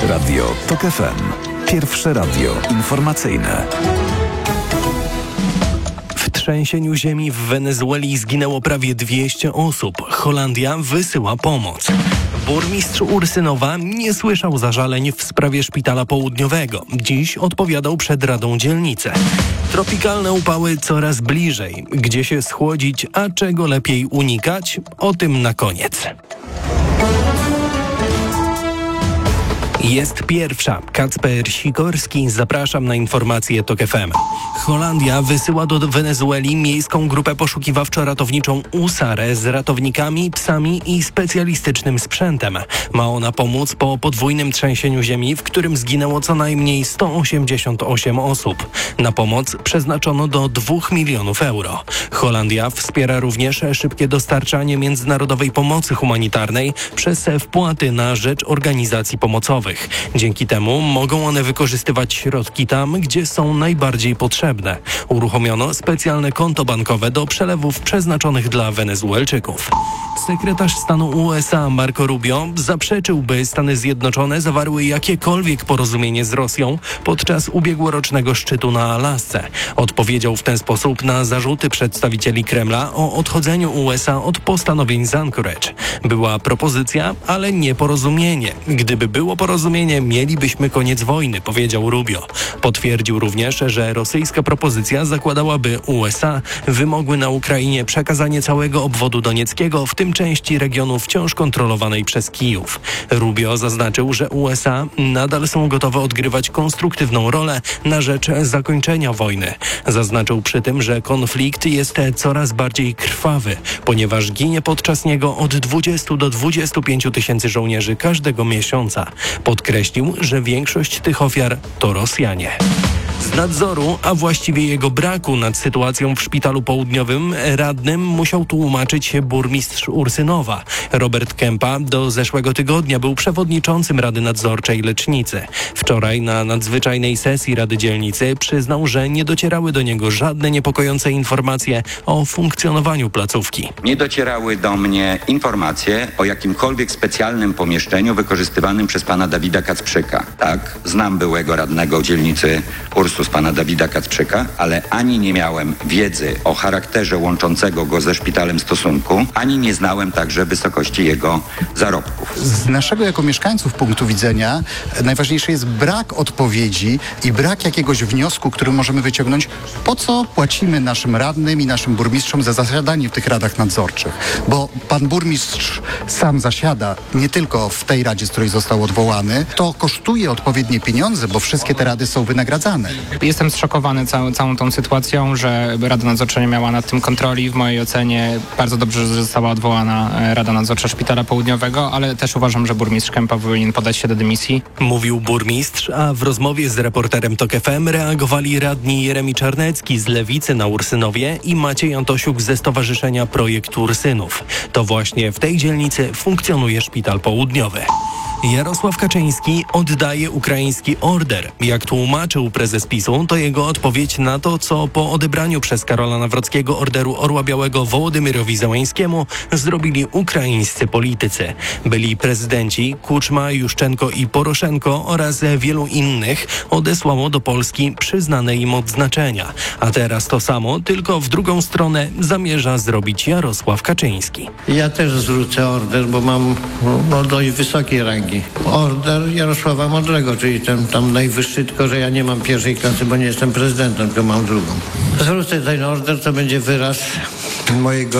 Radio TOK FM. Pierwsze radio informacyjne. W trzęsieniu ziemi w Wenezueli zginęło prawie 200 osób. Holandia wysyła pomoc. Burmistrz Ursynowa nie słyszał zażaleń w sprawie szpitala południowego. Dziś odpowiadał przed Radą Dzielnicy. Tropikalne upały coraz bliżej. Gdzie się schłodzić, a czego lepiej unikać? O tym na koniec. Jest pierwsza. Kacper Sikorski, zapraszam na informacje TOK FM. Holandia wysyła do Wenezueli miejską grupę poszukiwawczo-ratowniczą USARę z ratownikami, psami i specjalistycznym sprzętem. Ma ona pomóc po podwójnym trzęsieniu ziemi, w którym zginęło co najmniej 188 osób. Na pomoc przeznaczono do 2 milionów euro. Holandia wspiera również szybkie dostarczanie międzynarodowej pomocy humanitarnej przez wpłaty na rzecz organizacji pomocowych. Dzięki temu mogą one wykorzystywać środki tam, gdzie są najbardziej potrzebne. Uruchomiono specjalne konto bankowe do przelewów przeznaczonych dla Wenezuelczyków. Sekretarz stanu USA Marco Rubio zaprzeczył, by Stany Zjednoczone zawarły jakiekolwiek porozumienie z Rosją podczas ubiegłorocznego szczytu na Alasce. Odpowiedział w ten sposób na zarzuty przedstawicieli Kremla o odchodzeniu USA od postanowień z Anchorage. Była propozycja, ale nie porozumienie. Gdyby było porozumienie, mielibyśmy koniec wojny, powiedział Rubio. Potwierdził również, że rosyjska propozycja zakładałaby USA wymogły na Ukrainie przekazanie całego obwodu donieckiego, w tym części regionu wciąż kontrolowanej przez Kijów. Rubio zaznaczył, że USA nadal są gotowe odgrywać konstruktywną rolę na rzecz zakończenia wojny. Zaznaczył przy tym, że konflikt jest coraz bardziej krwawy, ponieważ ginie podczas niego od 20 do 25 tysięcy żołnierzy każdego miesiąca. Podkreślił, że większość tych ofiar to Rosjanie. Z nadzoru, a właściwie jego braku nad sytuacją w szpitalu południowym radnym musiał tłumaczyć się burmistrz Ursynowa. Robert Kępa do zeszłego tygodnia był przewodniczącym Rady Nadzorczej Lecznicy. Wczoraj na nadzwyczajnej sesji Rady Dzielnicy przyznał, że nie docierały do niego żadne niepokojące informacje o funkcjonowaniu placówki. Nie docierały do mnie informacje o jakimkolwiek specjalnym pomieszczeniu wykorzystywanym przez pana Dawida Kacprzyka. Tak, znam byłego radnego dzielnicy Ursus, pana Dawida Kacprzyka, ale ani nie miałem wiedzy o charakterze łączącego go ze szpitalem stosunku, ani nie znałem także wysokości jego zarobków. Z naszego jako mieszkańców punktu widzenia najważniejszy jest brak odpowiedzi i brak jakiegoś wniosku, który możemy wyciągnąć, po co płacimy naszym radnym i naszym burmistrzom za zasiadanie w tych radach nadzorczych. Bo pan burmistrz sam zasiada nie tylko w tej radzie, z której został odwołany, to kosztuje odpowiednie pieniądze, bo wszystkie te rady są wynagradzane. Jestem zszokowany całą tą sytuacją, że Rada Nadzorcza nie miała nad tym kontroli. W mojej ocenie bardzo dobrze, że została odwołana Rada Nadzorcza Szpitala Południowego, ale też uważam, że burmistrz Kępa powinien podać się do dymisji. Mówił burmistrz, a w rozmowie z reporterem TOK FM reagowali radni Jeremi Czarnecki z Lewicy na Ursynowie i Maciej Antosiuk ze Stowarzyszenia Projekt Ursynów. To właśnie w tej dzielnicy funkcjonuje Szpital Południowy. Jarosław Kaczyński oddaje ukraiński order. Jak tłumaczył prezes PiS-u, to jego odpowiedź na to, co po odebraniu przez Karola Nawrockiego orderu Orła Białego Wołodymyrowi Zełenskiemu zrobili ukraińscy politycy. Byli prezydenci Kuczma, Juszczenko i Poroszenko oraz wielu innych odesłało do Polski przyznane im odznaczenia. A teraz to samo, tylko w drugą stronę zamierza zrobić Jarosław Kaczyński. Ja też zwrócę order, bo mam dość wysokiej rangi. Order Jarosława Mądrego, czyli ten tam najwyższy, tylko że ja nie mam pierwszej klasy, bo nie jestem prezydentem, tylko mam drugą. Zwrócę ten order, to będzie wyraz mojego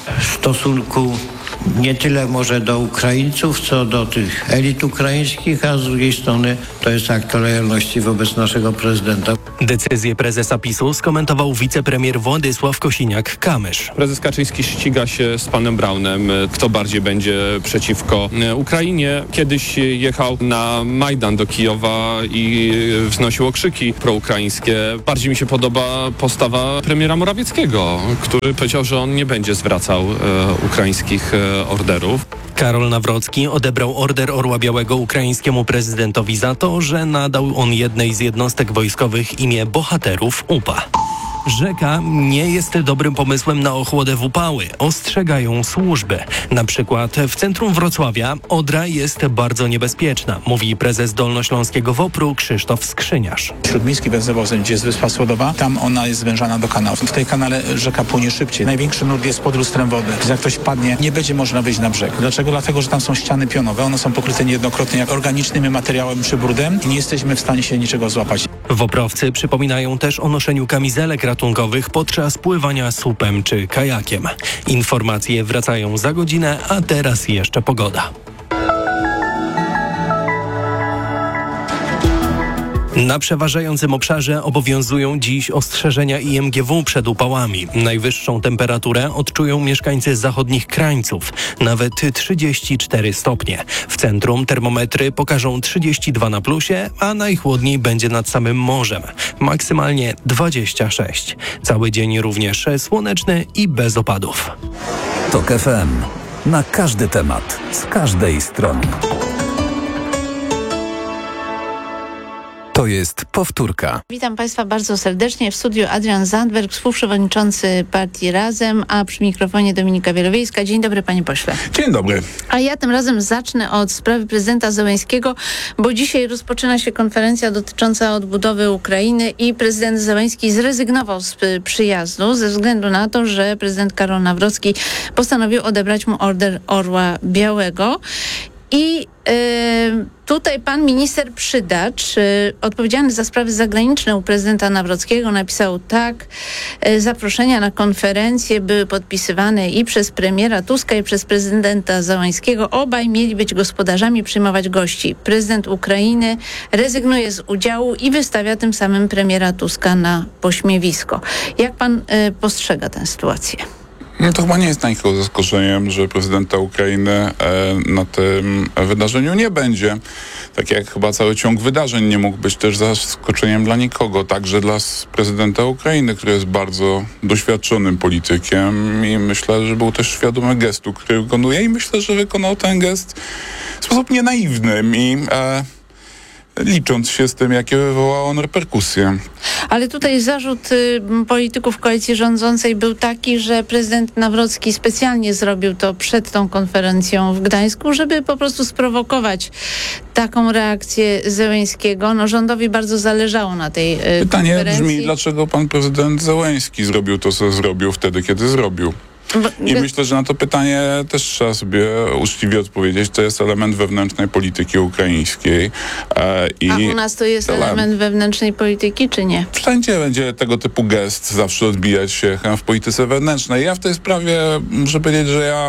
stosunku nie tyle może do Ukraińców, co do tych elit ukraińskich, a z drugiej strony to jest akt lojalności wobec naszego prezydenta. Decyzję prezesa PiS-u skomentował wicepremier Władysław Kosiniak-Kamysz. Prezes Kaczyński ściga się z panem Braunem, kto bardziej będzie przeciwko Ukrainie. Kiedyś jechał na Majdan do Kijowa i wznosił okrzyki proukraińskie. Bardziej mi się podoba postawa premiera Morawieckiego, który powiedział, że on nie będzie zwracał ukraińskich orderów. Karol Nawrocki odebrał order Orła Białego ukraińskiemu prezydentowi za to, że nadał on jednej z jednostek wojskowych imię bohaterów UPA. Rzeka nie jest dobrym pomysłem na ochłodę w upały, ostrzegają służby. Na przykład w centrum Wrocławia Odra jest bardzo niebezpieczna, mówi prezes Dolnośląskiego WOPR-u Krzysztof Skrzyniarz. Śródmiejski węzeł, gdzie jest wyspa Słodowa, tam ona jest zwężana do kanału. W tej kanale rzeka płynie szybciej. Największy nurt jest pod lustrem wody. Jak ktoś wpadnie, nie będzie można wyjść na brzeg. Dlaczego? Dlatego, że tam są ściany pionowe. One są pokryte niejednokrotnie jak organicznym materiałem przybrudem i nie jesteśmy w stanie się niczego złapać. WOPR-owcy przypominają też o noszeniu kamizelek ratunkowych podczas pływania słupem czy kajakiem. Informacje wracają za godzinę, a teraz jeszcze pogoda. Na przeważającym obszarze obowiązują dziś ostrzeżenia IMGW przed upałami. Najwyższą temperaturę odczują mieszkańcy zachodnich krańców, nawet 34 stopnie. W centrum termometry pokażą 32 na plusie, a najchłodniej będzie nad samym morzem. Maksymalnie 26. Cały dzień również słoneczny i bez opadów. TOK FM. Na każdy temat, z każdej strony. To jest powtórka. Witam Państwa bardzo serdecznie. W studiu Adrian Zandberg, współprzewodniczący partii Razem, a przy mikrofonie Dominika Wielowiejska. Dzień dobry, panie pośle. Dzień dobry. A ja tym razem zacznę od sprawy prezydenta Zełenskiego, bo dzisiaj rozpoczyna się konferencja dotycząca odbudowy Ukrainy i prezydent Zełenski zrezygnował z przyjazdu ze względu na to, że prezydent Karol Nawrocki postanowił odebrać mu Order Orła Białego. I tutaj pan minister Przydacz, odpowiedzialny za sprawy zagraniczne u prezydenta Nawrockiego, napisał tak: zaproszenia na konferencję były podpisywane i przez premiera Tuska, i przez prezydenta Zełenskiego. Obaj mieli być gospodarzami, przyjmować gości. Prezydent Ukrainy rezygnuje z udziału i wystawia tym samym premiera Tuska na pośmiewisko. Jak pan postrzega tę sytuację? No to chyba nie jest największym zaskoczeniem, że prezydenta Ukrainy na tym wydarzeniu nie będzie. Tak jak chyba cały ciąg wydarzeń nie mógł być też zaskoczeniem dla nikogo, także dla prezydenta Ukrainy, który jest bardzo doświadczonym politykiem i myślę, że był też świadomy gestu, który wykonuje i myślę, że wykonał ten gest w sposób nienaiwny i licząc się z tym, jakie wywołał on reperkusje. Ale tutaj zarzut polityków koalicji rządzącej był taki, że prezydent Nawrocki specjalnie zrobił to przed tą konferencją w Gdańsku, żeby po prostu sprowokować taką reakcję Zełenskiego. No, rządowi bardzo zależało na tej Pytanie konferencji. brzmi, dlaczego pan prezydent Zełenski zrobił to, co zrobił wtedy, kiedy zrobił. I myślę, że na to pytanie też trzeba sobie uczciwie odpowiedzieć. To jest element wewnętrznej polityki ukraińskiej. A u nas to jest element wewnętrznej polityki, czy nie? Wszędzie będzie tego typu gest zawsze odbijać się w polityce wewnętrznej. Ja w tej sprawie muszę powiedzieć, że ja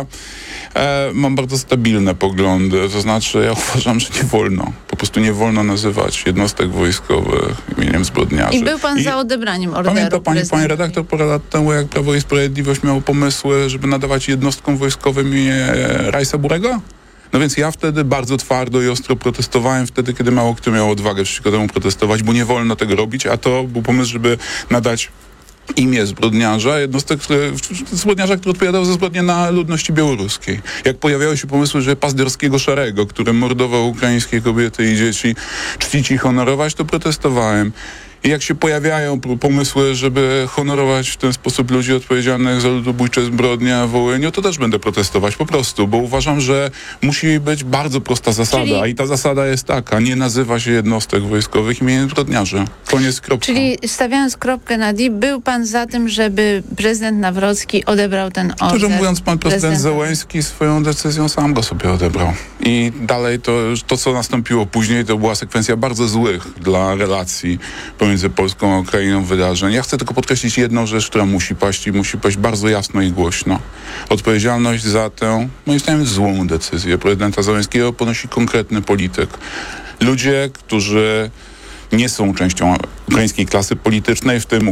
mam bardzo stabilne poglądy. To znaczy, ja uważam, że nie wolno. Po prostu nie wolno nazywać jednostek wojskowych imieniem zbrodniarzy. I był pan za odebraniem orderu. Pamięta pani redaktor parę lat temu, jak Prawo i Sprawiedliwość miało pomysły, żeby nadawać jednostkom wojskowym imię Rajsa Burego? No więc ja wtedy bardzo twardo i ostro protestowałem wtedy, kiedy mało kto miał odwagę przeciwko temu protestować, bo nie wolno tego robić, a to był pomysł, żeby nadać imię zbrodniarza, zbrodniarza, który odpowiadał za zbrodnie na ludności białoruskiej. Jak pojawiały się pomysły, że Pazdorskiego Szarego, który mordował ukraińskie kobiety i dzieci, czcić i honorować, to protestowałem. I jak się pojawiają pomysły, żeby honorować w ten sposób ludzi odpowiedzialnych za ludobójcze zbrodnie w Wołyniu, to też będę protestować po prostu, bo uważam, że musi być bardzo prosta zasada. A i ta zasada jest taka: nie nazywa się jednostek wojskowych imieniem zbrodniarzy. Koniec, kropka. Czyli stawiając kropkę na D, był pan za tym, żeby prezydent Nawrocki odebrał ten order? Szczerze mówiąc, pan prezydent Zełenski swoją decyzją sam go sobie odebrał. I dalej to, co nastąpiło później, to była sekwencja bardzo złych dla relacji pomiędzy Polską a Ukrainą wydarzeń. Ja chcę tylko podkreślić jedną rzecz, która musi paść i musi paść bardzo jasno i głośno. Odpowiedzialność za tę, moim zdaniem, złą decyzję prezydenta Zełenskiego ponosi konkretny polityk. Ludzie, którzy nie są częścią ukraińskiej klasy politycznej, w tym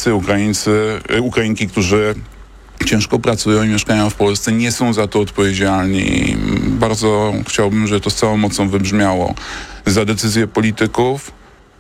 Ukrainki, którzy ciężko pracują i mieszkają w Polsce, nie są za to odpowiedzialni. Bardzo chciałbym, żeby to z całą mocą wybrzmiało. Za decyzje polityków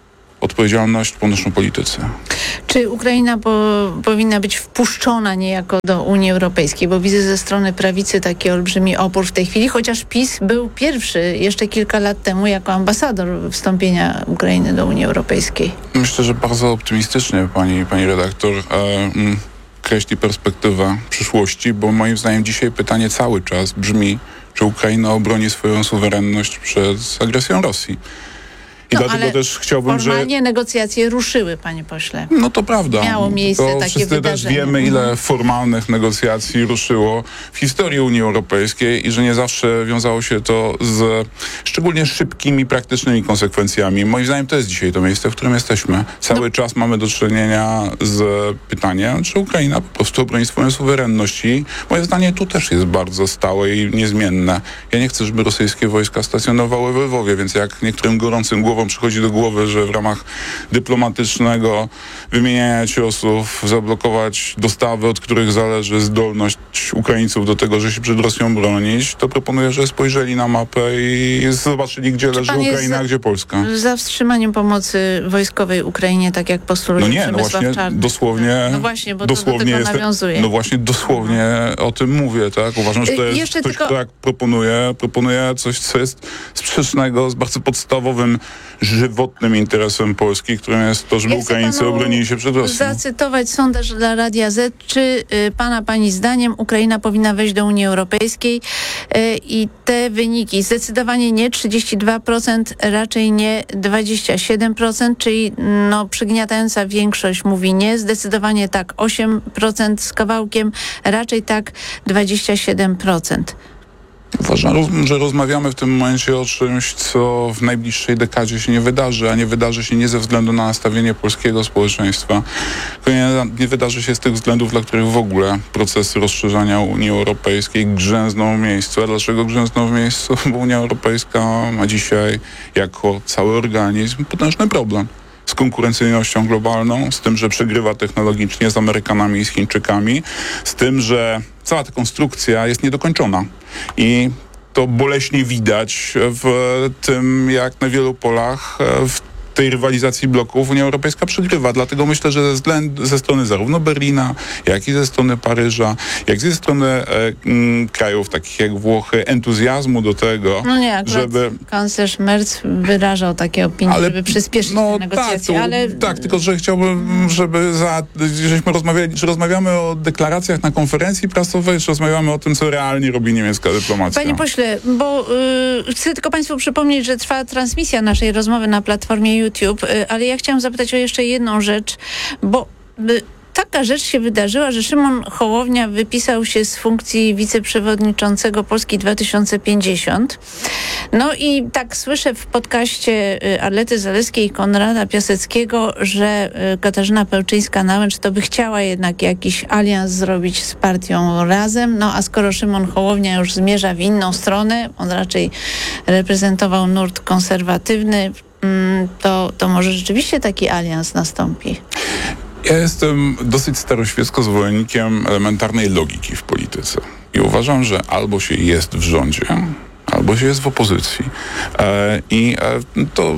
odpowiedzialność ponoszą politycy. Czy Ukraina powinna być wpuszczona niejako do Unii Europejskiej? Bo widzę ze strony prawicy taki olbrzymi opór w tej chwili, chociaż PiS był pierwszy jeszcze kilka lat temu jako ambasador wstąpienia Ukrainy do Unii Europejskiej. Myślę, że bardzo optymistycznie pani redaktor kreśli perspektywę przyszłości, bo moim zdaniem dzisiaj pytanie cały czas brzmi, czy Ukraina obroni swoją suwerenność przed agresją Rosji. I dlatego też chciałbym, formalnie negocjacje ruszyły, panie pośle. No to prawda. Miało miejsce to takie wszyscy wydarzenie. też wiemy, ile formalnych negocjacji ruszyło w historii Unii Europejskiej i że nie zawsze wiązało się to z szczególnie szybkimi, praktycznymi konsekwencjami. Moim zdaniem to jest dzisiaj to miejsce, w którym jesteśmy. Cały czas mamy do czynienia z pytaniem, czy Ukraina po prostu obroni swoją suwerenność i moje zdanie tu też jest bardzo stałe i niezmienne. Ja nie chcę, żeby rosyjskie wojska stacjonowały we Lwowie, więc jak niektórym gorącym głowom przychodzi do głowy, że w ramach dyplomatycznego wymieniania ciosów zablokować dostawy, od których zależy zdolność Ukraińców do tego, że się przed Rosją bronić, to proponuję, że spojrzeli na mapę i zobaczyli, gdzie leży Ukraina, a gdzie Polska. Za wstrzymaniem pomocy wojskowej Ukrainie, tak jak postuluje Przemysław Czarnek. Dosłownie. No właśnie, bo dosłownie to do tego nawiązuje. No właśnie, dosłownie o tym mówię, tak? Uważam, że to jest coś, kto jak proponuje coś, co jest sprzecznego z bardzo podstawowym, żywotnym interesem Polski, którym jest to, żeby Ukraińcy obronili się przed Rosją. Zacytować sondaż dla Radia Z. Czy pani zdaniem Ukraina powinna wejść do Unii Europejskiej? I te wyniki zdecydowanie nie 32%, raczej nie 27%, czyli przygniatająca większość mówi nie, zdecydowanie tak 8% z kawałkiem, raczej tak 27%. Uważam, że rozmawiamy w tym momencie o czymś, co w najbliższej dekadzie się nie wydarzy, a nie wydarzy się nie ze względu na nastawienie polskiego społeczeństwa. Nie wydarzy się z tych względów, dla których w ogóle procesy rozszerzania Unii Europejskiej grzęzną w miejscu. A dlaczego grzęzną w miejscu? Bo Unia Europejska ma dzisiaj jako cały organizm potężny problem z konkurencyjnością globalną, z tym, że przegrywa technologicznie z Amerykanami i z Chińczykami, z tym, że cała ta konstrukcja jest niedokończona. I to boleśnie widać w tym, jak na wielu polach w tej rywalizacji bloków Unia Europejska przegrywa. Dlatego myślę, że ze strony zarówno Berlina, jak i ze strony Paryża, jak i ze strony krajów takich jak Włochy, entuzjazmu do tego, żeby... kanclerz Merz wyrażał takie opinie, żeby przyspieszyć te negocjacje, Tak, tylko że chciałbym, żeby czy rozmawiamy o deklaracjach na konferencji prasowej, czy rozmawiamy o tym, co realnie robi niemiecka dyplomacja. Panie pośle, bo chcę tylko państwu przypomnieć, że trwa transmisja naszej rozmowy na platformie YouTube, ale ja chciałam zapytać o jeszcze jedną rzecz, bo taka rzecz się wydarzyła, że Szymon Hołownia wypisał się z funkcji wiceprzewodniczącego Polski 2050. No i tak słyszę w podcaście Arlety Zalewskiej i Konrada Piaseckiego, że Katarzyna Pełczyńska-Nałęcz to by chciała jednak jakiś alians zrobić z partią Razem. No a skoro Szymon Hołownia już zmierza w inną stronę, on raczej reprezentował nurt konserwatywny, to może rzeczywiście taki alians nastąpi. Ja jestem dosyć staroświecko zwolennikiem elementarnej logiki w polityce. I uważam, że albo się jest w rządzie, albo się jest w opozycji. I to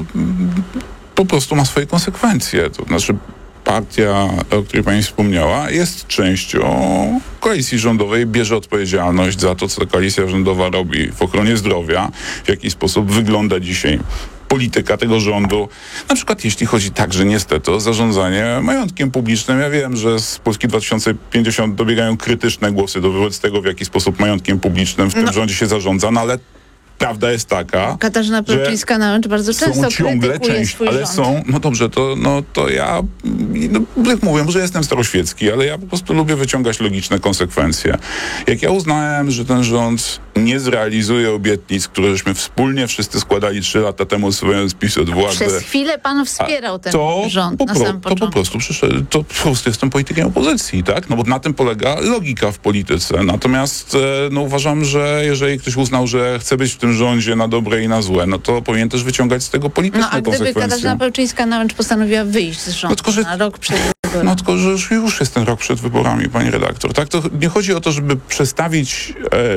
po prostu ma swoje konsekwencje. To znaczy partia, o której pani wspomniała, jest częścią koalicji rządowej, bierze odpowiedzialność za to, co ta koalicja rządowa robi w ochronie zdrowia, w jaki sposób wygląda dzisiaj polityka tego rządu, na przykład jeśli chodzi także niestety o zarządzanie majątkiem publicznym. Ja wiem, że z Polski 2050 dobiegają krytyczne głosy wobec tego, w jaki sposób majątkiem publicznym w tym rządzie się zarządza, no ale prawda jest taka, Katarzyna Pełczyńska-Nałęcz bardzo często krytykuje swój ale rząd. no dobrze, to ja, jak mówię, może jestem staroświecki, ale ja po prostu lubię wyciągać logiczne konsekwencje. Jak ja uznałem, że ten rząd nie zrealizuje obietnic, które żeśmy wspólnie wszyscy składali 3 lata temu, swojego spisu od władzy. Przez chwilę pan wspierał ten rząd na samym początku. To po prostu jestem politykiem opozycji, tak? No bo na tym polega logika w polityce. Natomiast uważam, że jeżeli ktoś uznał, że chce być w tym rządzie na dobre i na złe, no to powinien też wyciągać z tego polityczne konsekwencje. A gdyby Katarzyna Pełczyńska-Nałęcz postanowiła wyjść z rządu na rok przed wyborami? No tylko, że już jest ten rok przed wyborami, pani redaktor. Tak, to nie chodzi o to, żeby przestawić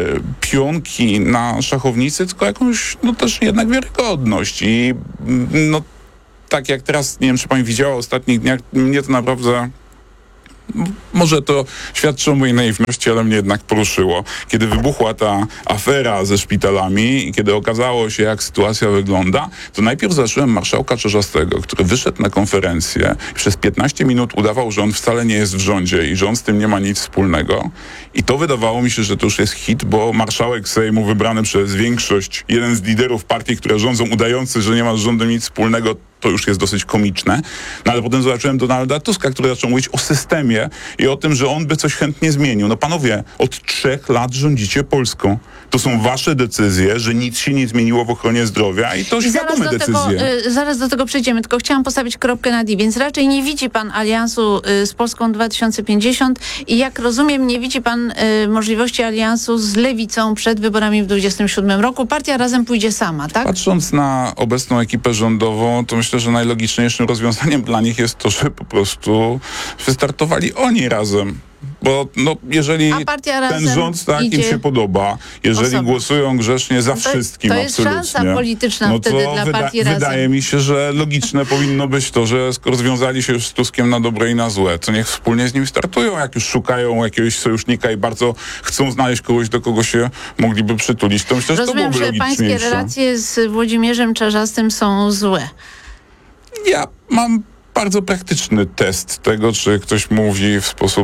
pionki na szachownicy, tylko jakąś też jednak wiarygodność. I tak jak teraz, nie wiem, czy pani widziała w ostatnich dniach, mnie to naprawdę... Może to świadczy o mojej naiwności, ale mnie jednak poruszyło. Kiedy wybuchła ta afera ze szpitalami i kiedy okazało się, jak sytuacja wygląda, to najpierw zobaczyłem marszałka Czarzastego, który wyszedł na konferencję i przez 15 minut udawał, że on wcale nie jest w rządzie i że on z tym nie ma nic wspólnego. I to wydawało mi się, że to już jest hit, bo marszałek Sejmu wybrany przez większość, jeden z liderów partii, które rządzą, udający, że nie ma z rządem nic wspólnego, to już jest dosyć komiczne. No ale potem zobaczyłem Donalda Tuska, który zaczął mówić o systemie i o tym, że on by coś chętnie zmienił. No panowie, od 3 lat rządzicie Polską. To są wasze decyzje, że nic się nie zmieniło w ochronie zdrowia i to świadome decyzje. Zaraz do tego przejdziemy, tylko chciałam postawić kropkę nad i, więc raczej nie widzi pan aliansu z Polską 2050 i jak rozumiem, nie widzi pan możliwości aliansu z Lewicą przed wyborami w 2027 roku. Partia Razem pójdzie sama, tak? Patrząc na obecną ekipę rządową, to myślę, że najlogiczniejszym rozwiązaniem dla nich jest to, że po prostu wystartowali oni razem. Bo no, jeżeli ten rząd im się podoba, jeżeli głosują grzecznie za wszystkim, to jest absolutnie, szansa polityczna no wtedy to dla partii Razem. wydaje mi się, że logiczne powinno być to, że skoro związali się już z Tuskiem na dobre i na złe, to niech wspólnie z nim startują, jak już szukają jakiegoś sojusznika i bardzo chcą znaleźć kogoś, do kogo się mogliby przytulić. To myślę, że to byłoby że pańskie relacje z Włodzimierzem Czarzastym są złe. Ja mam bardzo praktyczny test tego, czy ktoś mówi w sposób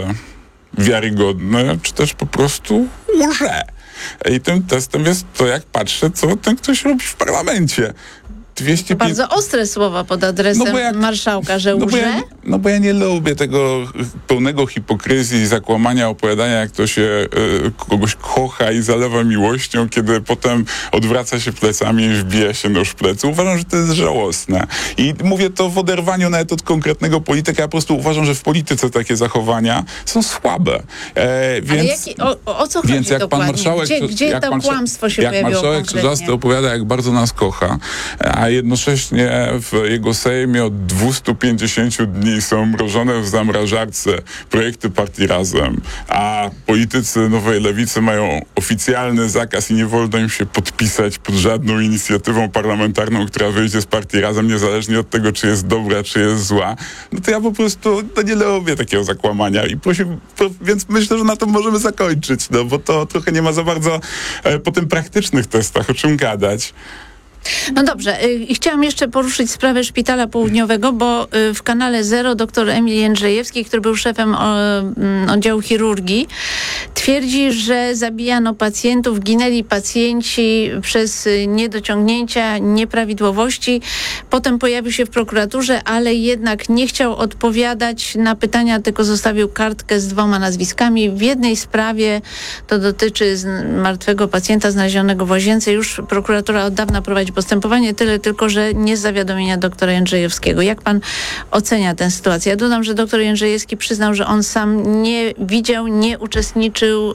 wiarygodny, czy też po prostu łże. I tym testem jest to, jak patrzę, co ten ktoś robi w parlamencie. To bardzo ostre słowa pod adresem marszałka, że łże? Bo ja nie lubię tego pełnego hipokryzji, zakłamania, opowiadania, jak to się kogoś kocha i zalewa miłością, kiedy potem odwraca się plecami i wbija się nóż w plecy. Uważam, że to jest żałosne. I mówię to w oderwaniu nawet od konkretnego polityka. Ja po prostu uważam, że w polityce takie zachowania są słabe. Więc, ale o co chodzi jak dokładnie? Pan marszałek, Gdzie to kłamstwo się pojawiło Jak marszałek Czarzasty opowiada, jak bardzo nas kocha, a jednocześnie w jego Sejmie od 250 dni są mrożone w zamrażarce projekty partii Razem, a politycy Nowej Lewicy mają oficjalny zakaz i nie wolno im się podpisać pod żadną inicjatywą parlamentarną, która wyjdzie z partii Razem, niezależnie od tego, czy jest dobra, czy jest zła, no to ja po prostu nie lubię takiego zakłamania i więc myślę, że na tym możemy zakończyć, no bo to trochę nie ma za bardzo po tym praktycznych testach o czym gadać. No dobrze, chciałam jeszcze poruszyć sprawę Szpitala Południowego, bo w kanale Zero dr Emil Jędrzejewski, który był szefem oddziału chirurgii, twierdzi, że zabijano pacjentów, ginęli pacjenci przez niedociągnięcia, nieprawidłowości. Potem pojawił się w prokuraturze, ale jednak nie chciał odpowiadać na pytania, tylko zostawił kartkę z 2 nazwiskami. W jednej sprawie, to dotyczy martwego pacjenta znalezionego w łazience, już prokuratura od dawna prowadzi postępowanie, tyle tylko, że nie z zawiadomienia doktora Jędrzejewskiego. Jak pan ocenia tę sytuację? Ja dodam, że doktor Jędrzejewski przyznał, że on sam nie widział, nie uczestniczył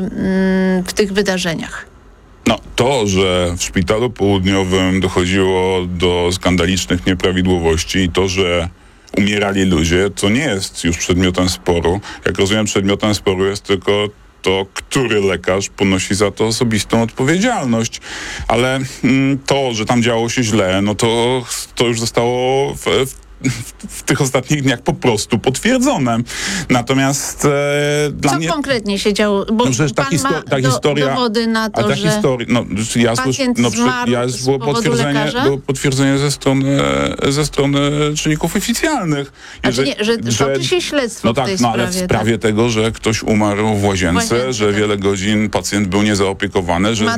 w tych wydarzeniach. No, to, że w Szpitalu Południowym dochodziło do skandalicznych nieprawidłowości i to, że umierali ludzie, to nie jest już przedmiotem sporu. Jak rozumiem, przedmiotem sporu jest tylko to, który lekarz ponosi za to osobistą odpowiedzialność. Ale to, że tam działo się źle, no to już zostało w tych ostatnich dniach po prostu potwierdzone. Natomiast dla mnie... Co konkretnie się działo? Bo no, przecież ta historia, dowody na to, że pacjent zmarł było potwierdzenie ze strony czynników oficjalnych. Że toczy się śledztwo w tej sprawie. Ale w sprawie tego, że ktoś umarł w łazience, że wiele godzin pacjent był niezaopiekowany, że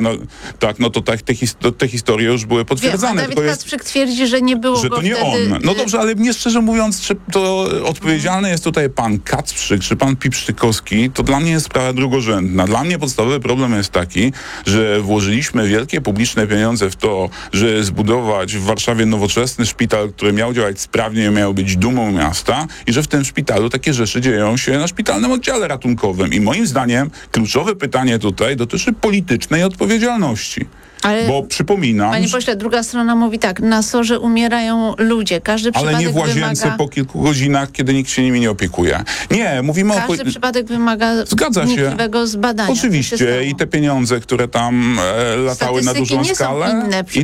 te historie już były potwierdzane. Dawid Kacprzyk twierdzi, że nie było że go to nie wtedy... on. No dobrze, ale mnie szczerze mówiąc, czy to odpowiedzialny jest tutaj pan Kacprzyk, czy pan Pipsztykowski, to dla mnie jest sprawa drugorzędna. Dla mnie podstawowy problem jest taki, że włożyliśmy wielkie publiczne pieniądze w to, żeby zbudować w Warszawie nowoczesny szpital, który miał działać sprawnie i miał być dumą miasta i że w tym szpitalu takie rzeczy dzieją się na szpitalnym oddziale ratunkowym. I moim zdaniem kluczowe pytanie tutaj dotyczy politycznej odpowiedzialności. Ale, bo przypominam... Panie pośle, druga strona mówi tak, na SOR-ze umierają ludzie, każdy przypadek ale nie w łazience wymaga... po kilku godzinach, kiedy nikt się nimi nie opiekuje. Nie, mówimy Każdy przypadek wymaga wnikliwego zbadania. Oczywiście i te pieniądze, które tam latały na dużą skalę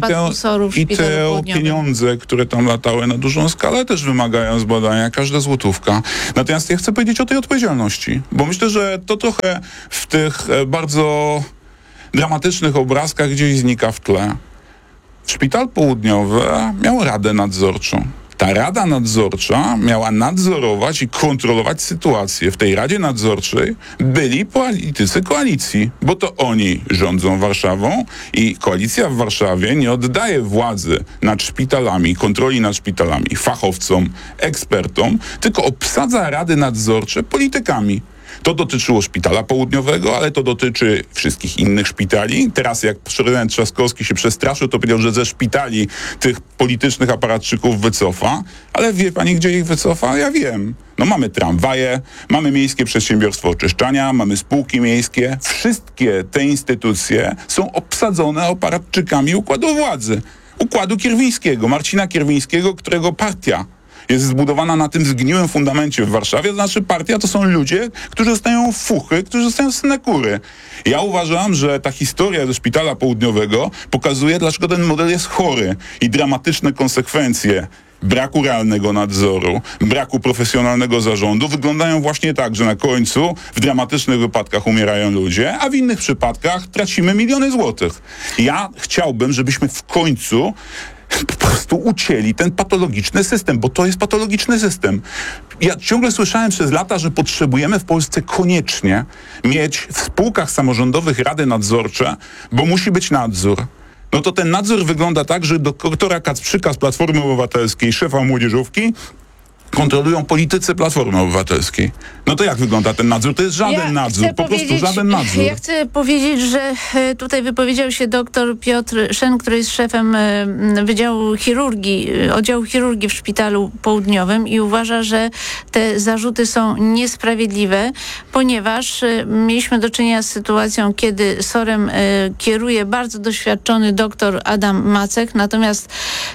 i te pieniądze, które tam latały na dużą skalę też wymagają zbadania, każda złotówka. Natomiast ja chcę powiedzieć o tej odpowiedzialności, bo myślę, że to trochę w tych bardzo dramatycznych obrazkach gdzieś znika w tle. Szpital Południowy miał radę nadzorczą. Ta rada nadzorcza miała nadzorować i kontrolować sytuację. W tej radzie nadzorczej byli politycy koalicji, bo to oni rządzą Warszawą i koalicja w Warszawie nie oddaje władzy nad szpitalami, kontroli nad szpitalami fachowcom, ekspertom, tylko obsadza rady nadzorcze politykami. To dotyczyło Szpitala Południowego, ale to dotyczy wszystkich innych szpitali. Teraz jak prezydent Trzaskowski się przestraszył, to powiedział, że ze szpitali tych politycznych aparatczyków wycofa. Ale wie pani, gdzie ich wycofa? Ja wiem. No mamy tramwaje, mamy Miejskie Przedsiębiorstwo Oczyszczania, mamy spółki miejskie. Wszystkie te instytucje są obsadzone aparatczykami układu władzy. Układu Kierwińskiego, Marcina Kierwińskiego, którego partia jest zbudowana na tym zgniłym fundamencie w Warszawie. To znaczy partia to są ludzie, którzy dostają fuchy, którzy dostają synekury. Ja uważam, że ta historia ze Szpitala Południowego pokazuje, dlaczego ten model jest chory i dramatyczne konsekwencje braku realnego nadzoru, braku profesjonalnego zarządu wyglądają właśnie tak, że na końcu w dramatycznych wypadkach umierają ludzie, a w innych przypadkach tracimy miliony złotych. Ja chciałbym, żebyśmy w końcu po prostu ucięli ten patologiczny system, bo to jest patologiczny system. Ja ciągle słyszałem przez lata, że potrzebujemy w Polsce koniecznie mieć w spółkach samorządowych rady nadzorcze, bo musi być nadzór. No to ten nadzór wygląda tak, że doktora Kacprzyka z Platformy Obywatelskiej, szefa młodzieżówki, kontrolują politycy Platformy Obywatelskiej. No to jak wygląda ten nadzór? To jest żaden nadzór, po prostu żaden nadzór. Ja chcę powiedzieć, że tutaj wypowiedział się dr Piotr Szen, który jest szefem Wydziału Chirurgii, Oddziału Chirurgii w Szpitalu Południowym i uważa, że te zarzuty są niesprawiedliwe, ponieważ mieliśmy do czynienia z sytuacją, kiedy SOR-em kieruje bardzo doświadczony doktor Adam Macek, natomiast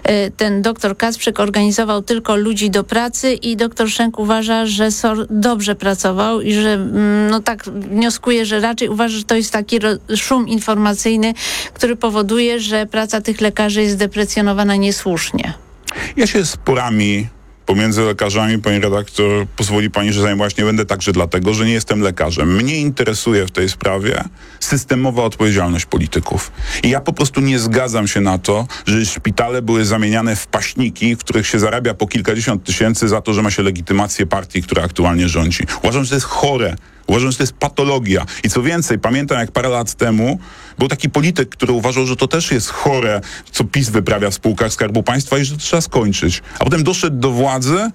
ten doktor Kacprzyk organizował tylko ludzi do pracy i doktor Szenk uważa, że SOR dobrze pracował i że no tak wnioskuje, że raczej uważa, że to jest taki szum informacyjny, który powoduje, że praca tych lekarzy jest deprecjonowana niesłusznie. Ja się sporami pomiędzy lekarzami, pani redaktor, pozwoli pani, że zajmować nie będę także dlatego, że nie jestem lekarzem. Mnie interesuje w tej sprawie systemowa odpowiedzialność polityków. I ja po prostu nie zgadzam się na to, że szpitale były zamieniane w paśniki, w których się zarabia po kilkadziesiąt tysięcy za to, że ma się legitymację partii, która aktualnie rządzi. Uważam, że to jest chore. Uważam, że to jest patologia. I co więcej, pamiętam jak parę lat temu był taki polityk, który uważał, że to też jest chore, co PiS wyprawia w spółkach Skarbu Państwa i że to trzeba skończyć. A potem doszedł do władzy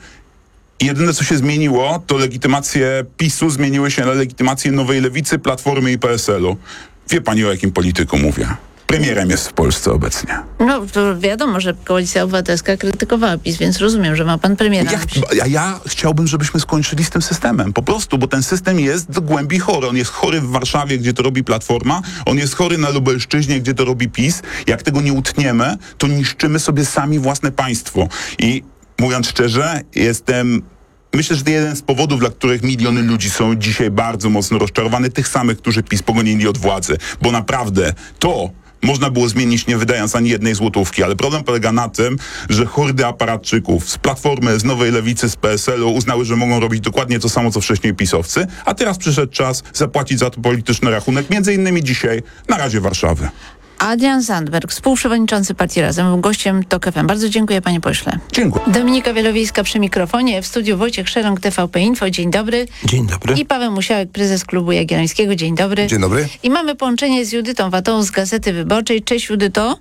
i jedyne, co się zmieniło, to legitymacje PiS-u zmieniły się na legitymację Nowej Lewicy, Platformy i PSL-u. Wie pani, o jakim polityku mówię? Premierem jest w Polsce obecnie. No, to wiadomo, że Koalicja Obywatelska krytykowała PiS, więc rozumiem, że ma pan premiera. Ja chciałbym, żebyśmy skończyli z tym systemem. Po prostu, bo ten system jest do głębi chory. On jest chory w Warszawie, gdzie to robi Platforma. On jest chory na Lubelszczyźnie, gdzie to robi PiS. Jak tego nie utniemy, to niszczymy sobie sami własne państwo. I mówiąc szczerze, myślę, że to jeden z powodów, dla których miliony ludzi są dzisiaj bardzo mocno rozczarowane, tych samych, którzy PiS pogonili od władzy. Bo naprawdę to można było zmienić, nie wydając ani jednej złotówki, ale problem polega na tym, że hordy aparatczyków z Platformy, z Nowej Lewicy, z PSL-u uznały, że mogą robić dokładnie to samo, co wcześniej pisowcy, a teraz przyszedł czas zapłacić za to polityczny rachunek, między innymi dzisiaj na Radzie Warszawy. Adrian Zandberg, współprzewodniczący Partii Razem, był gościem TOK FM. Bardzo dziękuję, panie pośle. Dziękuję. Dominika Wielowiejska przy mikrofonie, w studiu Wojciech Szerąg, TVP Info. Dzień dobry. Dzień dobry. I Paweł Musiałek, prezes Klubu Jagiellońskiego. Dzień dobry. Dzień dobry. I mamy połączenie z Judytą Watą z Gazety Wyborczej. Cześć, Judyto.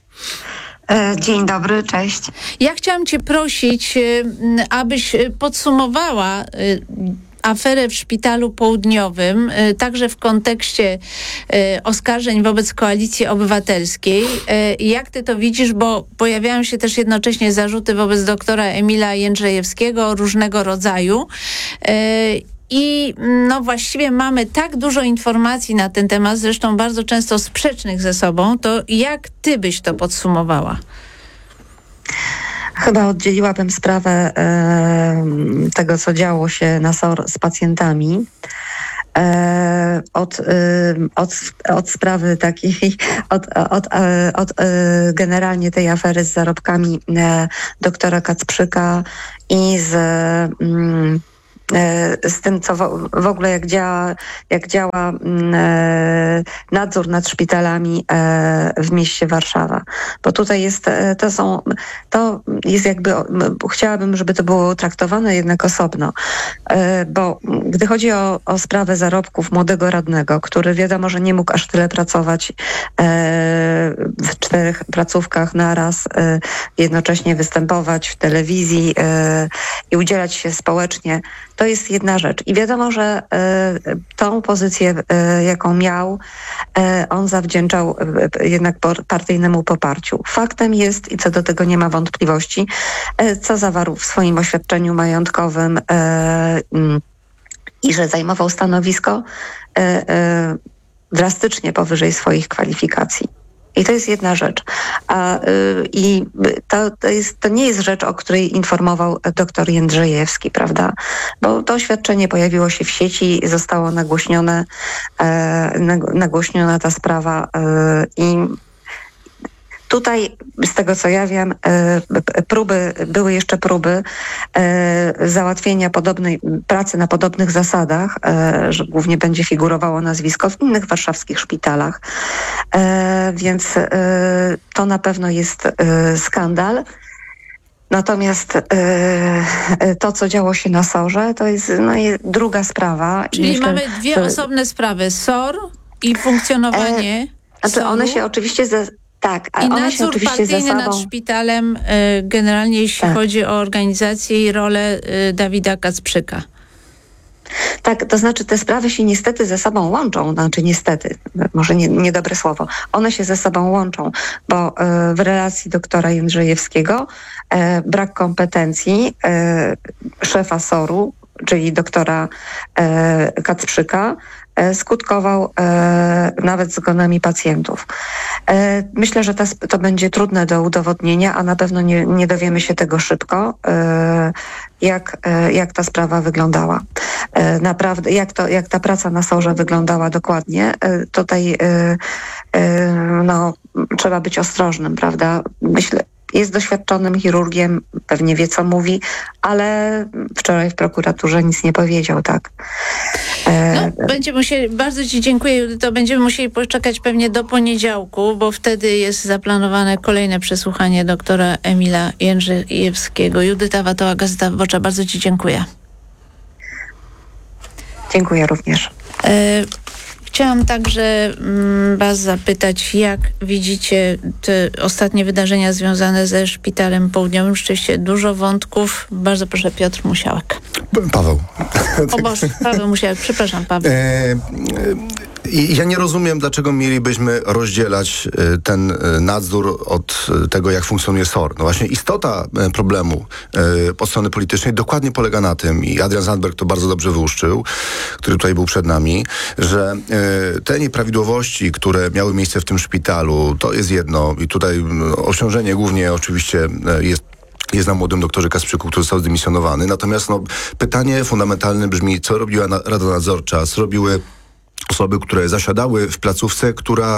Dzień dobry, cześć. Ja chciałam cię prosić, abyś podsumowała aferę w Szpitalu Południowym, także w kontekście oskarżeń wobec Koalicji Obywatelskiej. Jak ty to widzisz, bo pojawiają się też jednocześnie zarzuty wobec doktora Emila Jędrzejewskiego różnego rodzaju. I właściwie mamy tak dużo informacji na ten temat, zresztą bardzo często sprzecznych ze sobą, to jak ty byś to podsumowała? Chyba oddzieliłabym sprawę tego, co działo się na SOR z pacjentami, od sprawy takiej, od generalnie tej afery z zarobkami doktora Kacprzyka i z tym, co w ogóle jak działa nadzór nad szpitalami w mieście Warszawa. Bo tutaj to jest jakby, chciałabym, żeby to było traktowane jednak osobno. Bo gdy chodzi o sprawę zarobków młodego radnego, który wiadomo, że nie mógł aż tyle pracować w 4 placówkach naraz, jednocześnie występować w telewizji i udzielać się społecznie, to jest jedna rzecz. I wiadomo, że tą pozycję, jaką miał, on zawdzięczał jednak partyjnemu poparciu. Faktem jest, i co do tego nie ma wątpliwości, co zawarł w swoim oświadczeniu majątkowym i że zajmował stanowisko drastycznie powyżej swoich kwalifikacji. I to jest jedna rzecz. To nie jest rzecz, o której informował dr Jędrzejewski, prawda? Bo to oświadczenie pojawiło się w sieci, zostało nagłośniona ta sprawa i tutaj, z tego co ja wiem, były jeszcze próby załatwienia podobnej pracy na podobnych zasadach, że głównie będzie figurowało nazwisko w innych warszawskich szpitalach. Więc to na pewno jest skandal. Natomiast to, co działo się na SOR-ze, to jest druga sprawa. Czyli myślę, mamy dwie osobne sprawy. SOR i funkcjonowanie SOR-u. One się oczywiście i nadzór partyjny nad szpitalem, generalnie jeśli chodzi o organizację i rolę Dawida Kacprzyka. Tak, to znaczy te sprawy się niestety ze sobą łączą, niestety, może niedobre słowo, one się ze sobą łączą, bo w relacji doktora Jędrzejewskiego brak kompetencji szefa SOR-u, czyli doktora Kacprzyka, skutkował nawet zgonami pacjentów. Myślę, że to będzie trudne do udowodnienia, a na pewno nie dowiemy się tego szybko, jak ta sprawa wyglądała. Naprawdę, jak ta praca na SOR-ze wyglądała dokładnie. Tutaj trzeba być ostrożnym, prawda? Myślę, jest doświadczonym chirurgiem, pewnie wie, co mówi, ale wczoraj w prokuraturze nic nie powiedział, tak? Będziemy musieli, bardzo ci dziękuję, Judyto, będziemy musieli poczekać pewnie do poniedziałku, bo wtedy jest zaplanowane kolejne przesłuchanie doktora Emila Jędrzejewskiego. Judyta Watoła, Gazeta Wyborcza, bardzo ci dziękuję. Dziękuję również. Chciałam także was zapytać, jak widzicie te ostatnie wydarzenia związane ze Szpitalem Południowym. Rzeczywiście dużo wątków. Bardzo proszę, Piotr Musiałek. Paweł. O Boże, Paweł Musiałek, przepraszam, Paweł. Ja nie rozumiem, dlaczego mielibyśmy rozdzielać ten nadzór od tego, jak funkcjonuje SOR. No właśnie istota problemu po strony politycznej dokładnie polega na tym, i Adrian Zandberg to bardzo dobrze wyłuszczył, który tutaj był przed nami, że te nieprawidłowości, które miały miejsce w tym szpitalu, to jest jedno i tutaj obciążenie głównie oczywiście jest na młodym doktorze Kacprzyku, który został zdymisjonowany. Natomiast pytanie fundamentalne brzmi, co robiła Rada Nadzorcza, co robiły osoby, które zasiadały w placówce,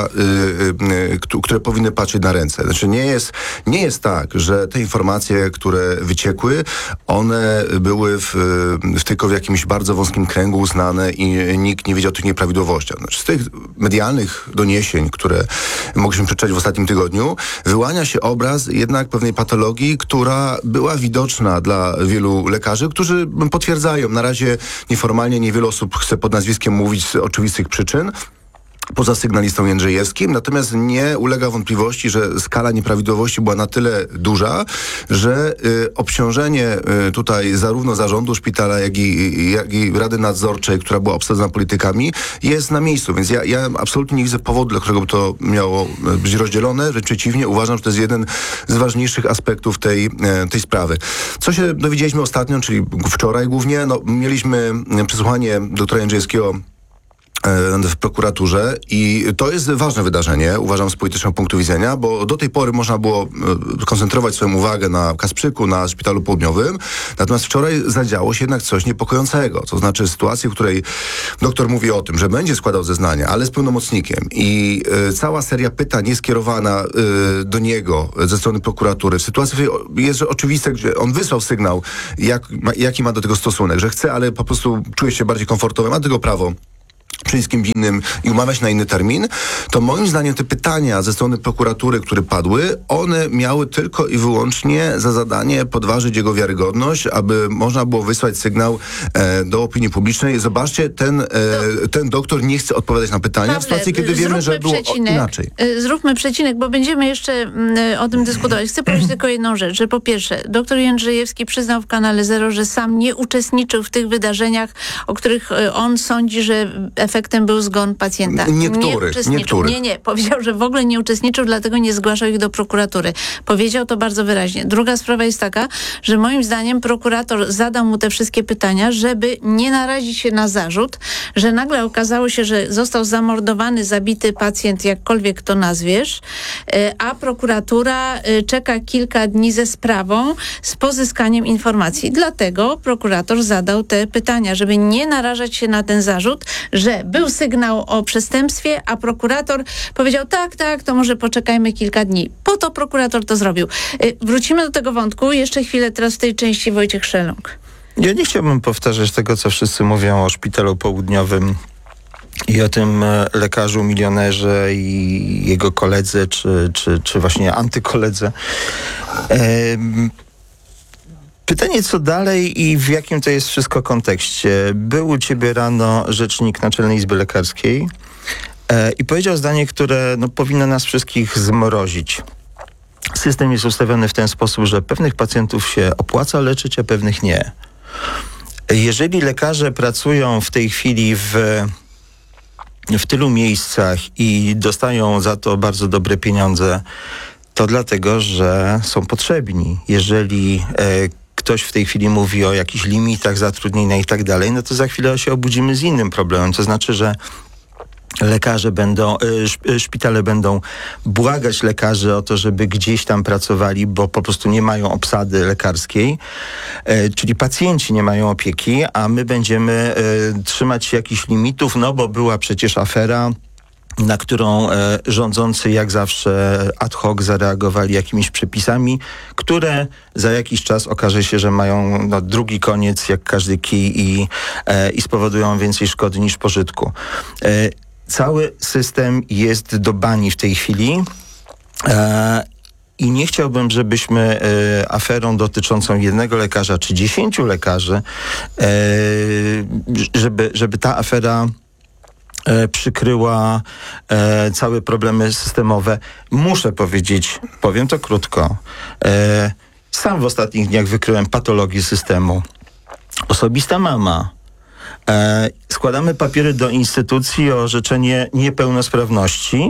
które powinny patrzeć na ręce. Znaczy nie jest tak, że te informacje, które wyciekły, one były tylko w jakimś bardzo wąskim kręgu uznane i nikt nie wiedział o tych nieprawidłowościach. Znaczy, z tych medialnych doniesień, które mogliśmy przeczytać w ostatnim tygodniu, wyłania się obraz jednak pewnej patologii, która była widoczna dla wielu lekarzy, którzy potwierdzają. Na razie nieformalnie niewiele osób chce pod nazwiskiem mówić z oczywistych przyczyn, poza sygnalistą Jędrzejewskim, natomiast nie ulega wątpliwości, że skala nieprawidłowości była na tyle duża, że obciążenie tutaj zarówno zarządu szpitala, jak i Rady Nadzorczej, która była obsadzona politykami, jest na miejscu. Więc ja absolutnie nie widzę powodu, dla którego by to miało być rozdzielone. Wręcz przeciwnie, uważam, że to jest jeden z ważniejszych aspektów tej sprawy. Co się dowiedzieliśmy ostatnio, czyli wczoraj głównie, mieliśmy przesłuchanie doktora Jędrzejewskiego w prokuraturze i to jest ważne wydarzenie, uważam, z politycznego punktu widzenia, bo do tej pory można było koncentrować swoją uwagę na Kasprzyku, na Szpitalu Południowym, natomiast wczoraj zadziało się jednak coś niepokojącego, to znaczy sytuacji, w której doktor mówi o tym, że będzie składał zeznania, ale z pełnomocnikiem i cała seria pytań jest skierowana do niego ze strony prokuratury. W sytuacji, w której jest oczywiste, gdzie on wysłał sygnał, jaki ma do tego stosunek, że chce, ale po prostu czuje się bardziej komfortowy, ma do tego prawo wszystkim winnym i umawiać na inny termin, to moim zdaniem te pytania ze strony prokuratury, które padły, one miały tylko i wyłącznie za zadanie podważyć jego wiarygodność, aby można było wysłać sygnał do opinii publicznej. Zobaczcie, ten doktor nie chce odpowiadać na pytania, Pawle, w sytuacji, kiedy wiemy, że było inaczej. Zróbmy przecinek, bo będziemy jeszcze o tym dyskutować. Chcę powiedzieć tylko jedną rzecz, że po pierwsze, doktor Jędrzejewski przyznał w Kanale Zero, że sam nie uczestniczył w tych wydarzeniach, o których on sądzi, że efektem był zgon pacjenta. Niektóry. Nie. Powiedział, że w ogóle nie uczestniczył, dlatego nie zgłaszał ich do prokuratury. Powiedział to bardzo wyraźnie. Druga sprawa jest taka, że moim zdaniem prokurator zadał mu te wszystkie pytania, żeby nie narazić się na zarzut, że nagle okazało się, że został zamordowany, zabity pacjent, jakkolwiek to nazwiesz, a prokuratura czeka kilka dni ze sprawą z pozyskaniem informacji. Dlatego prokurator zadał te pytania, żeby nie narażać się na ten zarzut, że był sygnał o przestępstwie, a prokurator powiedział tak, to może poczekajmy kilka dni. Po to prokurator to zrobił. Wrócimy do tego wątku. Jeszcze chwilę teraz w tej części Wojciech Szeląg. Ja nie chciałbym powtarzać tego, co wszyscy mówią o Szpitalu Południowym i o tym lekarzu milionerze i jego koledze, czy właśnie antykoledze. Pytanie, co dalej i w jakim to jest wszystko kontekście. Był u ciebie rano rzecznik Naczelnej Izby Lekarskiej i powiedział zdanie, które powinno nas wszystkich zmrozić. System jest ustawiony w ten sposób, że pewnych pacjentów się opłaca leczyć, a pewnych nie. Jeżeli lekarze pracują w tej chwili w tylu miejscach i dostają za to bardzo dobre pieniądze, to dlatego, że są potrzebni. Jeżeli ktoś w tej chwili mówi o jakichś limitach zatrudnienia i tak dalej, no to za chwilę się obudzimy z innym problemem. To znaczy, że szpitale będą błagać lekarzy o to, żeby gdzieś tam pracowali, bo po prostu nie mają obsady lekarskiej, czyli pacjenci nie mają opieki, a my będziemy trzymać się jakichś limitów, bo była przecież afera, na którą rządzący jak zawsze ad hoc zareagowali jakimiś przepisami, które za jakiś czas okaże się, że mają drugi koniec jak każdy kij i spowodują więcej szkody niż pożytku. Cały system jest do bani w tej chwili i nie chciałbym, żebyśmy aferą dotyczącą jednego lekarza czy 10 lekarzy, żeby ta afera przykryła całe problemy systemowe. Muszę powiedzieć, powiem to krótko, sam w ostatnich dniach wykryłem patologię systemu. Osobista mama. Składamy papiery do instytucji o orzeczenie niepełnosprawności.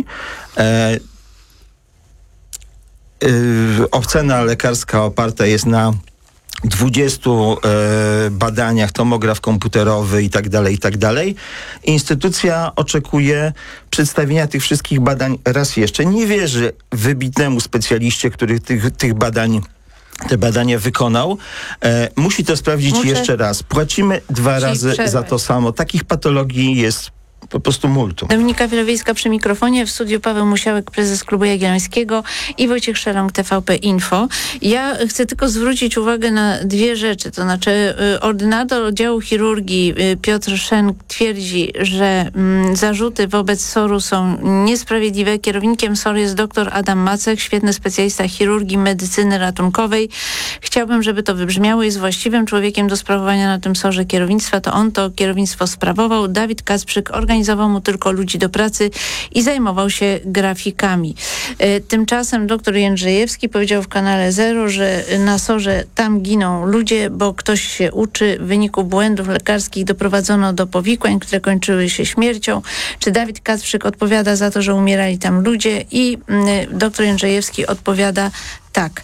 Ocena lekarska oparta jest na 20 badaniach, tomograf komputerowy i tak dalej. Instytucja oczekuje przedstawienia tych wszystkich badań raz jeszcze. Nie wierzy wybitnemu specjaliście, który te badania wykonał. Musi to sprawdzić jeszcze raz. Płacimy 2 razy za to samo. Takich patologii jest po prostu multum. Dominika Wielowiejska przy mikrofonie, w studiu Paweł Musiałek, prezes Klubu Jagiellońskiego i Wojciech Szeląg, TVP Info. Ja chcę tylko zwrócić uwagę na 2 rzeczy. To znaczy ordynator oddziału chirurgii Piotr Szenk twierdzi, że zarzuty wobec SOR-u są niesprawiedliwe. Kierownikiem SOR jest dr Adam Macek, świetny specjalista chirurgii, medycyny ratunkowej. Chciałbym, żeby to wybrzmiało. Jest właściwym człowiekiem do sprawowania na tym SOR-ze kierownictwa. To on to kierownictwo sprawował. Dawid Kacprzyk organizował mu tylko ludzi do pracy i zajmował się grafikami. Tymczasem dr Jędrzejewski powiedział w kanale Zero, że na SOR-ze tam giną ludzie, bo ktoś się uczy. W wyniku błędów lekarskich doprowadzono do powikłań, które kończyły się śmiercią. Czy Dawid Kacprzyk odpowiada za to, że umierali tam ludzie? I dr Jędrzejewski odpowiada tak.